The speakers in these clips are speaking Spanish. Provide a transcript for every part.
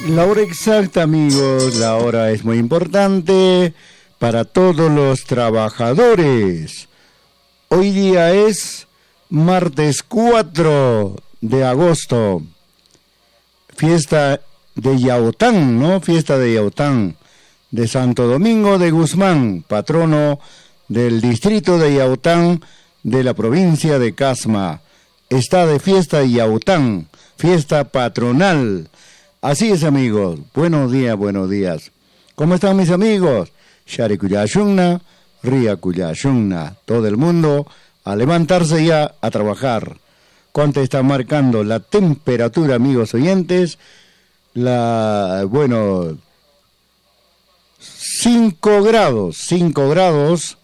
La hora exacta, amigos, la hora es muy importante para todos los trabajadores. Hoy día es martes 4 de agosto, fiesta de Yaután, ¿no? Fiesta de Yaután, de Santo Domingo de Guzmán, patrono del distrito de Yaután de la provincia de Casma. Está de fiesta Yaután, fiesta patronal. Así es, amigos. Buenos días, buenos días. ¿Cómo están mis amigos? Shari Kuyashunna, Ria Kuyashunna. Todo el mundo a levantarse ya a trabajar. ¿Cuánto está marcando la temperatura, amigos oyentes? 5 grados,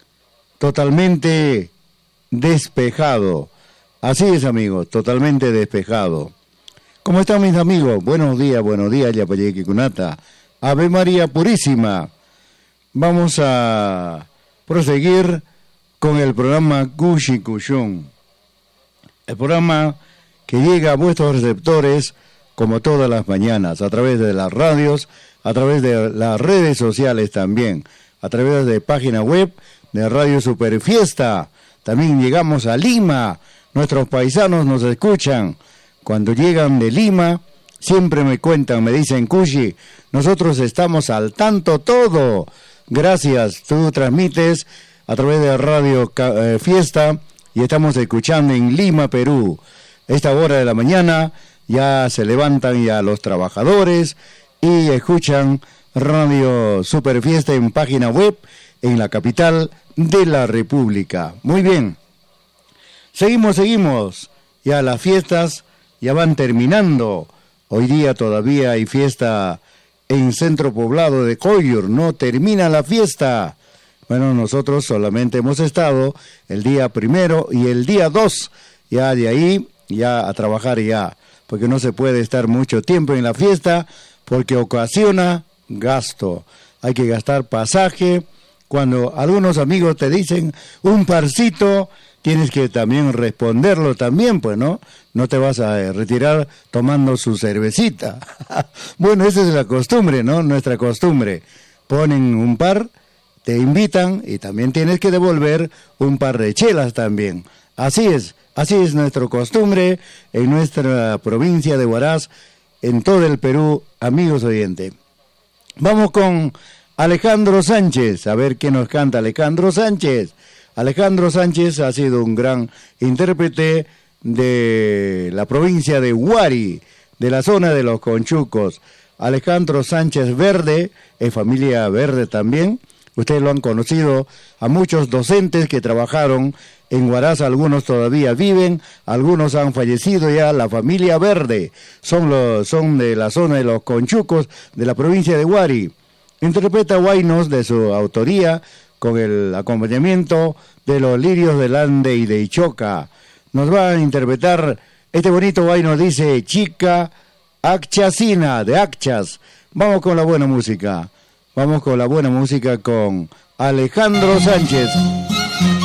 totalmente despejado. Así es, amigos, totalmente despejado. ¿Cómo están mis amigos? Buenos días, Yapayeque Kunata. Ave María Purísima. Vamos a proseguir con el programa Kushi Kushun. El programa que llega a vuestros receptores como todas las mañanas, a través de las radios, a través de las redes sociales también, a través de página web de Radio Super Fiesta. También llegamos a Lima. Nuestros paisanos nos escuchan. Cuando llegan de Lima, siempre me cuentan, me dicen, Kushi, nosotros estamos al tanto todo. Gracias, tú transmites a través de Radio Fiesta y estamos escuchando en Lima, Perú. Esta hora de la mañana ya se levantan ya los trabajadores y escuchan Radio Super Fiesta en página web en la capital de la República. Muy bien, seguimos. Ya las fiestas ya van terminando. Hoy día todavía hay fiesta en Centro Poblado de Coyur. No termina la fiesta. Bueno, nosotros solamente hemos estado el día 1 y el día 2. Ya de ahí, ya a trabajar ya. Porque no se puede estar mucho tiempo en la fiesta porque ocasiona gasto. Hay que gastar pasaje. Cuando algunos amigos te dicen un parcito, tienes que también responderlo también, pues, ¿no? No te vas a retirar tomando su cervecita. Bueno, esa es la costumbre, ¿no? Nuestra costumbre. Ponen un par, te invitan y también tienes que devolver un par de chelas también. Así es nuestra costumbre en nuestra provincia de Huaraz, en todo el Perú, amigos oyentes. Vamos con Alejandro Sánchez, a ver qué nos canta Alejandro Sánchez. Alejandro Sánchez ha sido un gran intérprete de la provincia de Huari, de la zona de los Conchucos. Alejandro Sánchez Verde, es familia Verde también. Ustedes lo han conocido a muchos docentes que trabajaron en Huaraz, algunos todavía viven, algunos han fallecido ya. La familia Verde son de la zona de los Conchucos, de la provincia de Huari. Interpreta huaynos de su autoría, con el acompañamiento de los lirios del Ande y de Ichoca. Nos va a interpretar este bonito huayno, dice Chica Acchasina, de Acchas. Vamos con la buena música. Vamos con la buena música con Alejandro Sánchez.